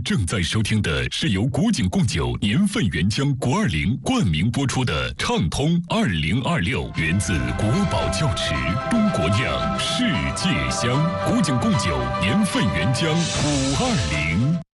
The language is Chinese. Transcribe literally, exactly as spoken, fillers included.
您正在收听的是由古井贡酒年份原浆国二零冠名播出的畅通二零二六，源自国宝窖池，中国酿，世界香。古井贡酒年份原浆五二零。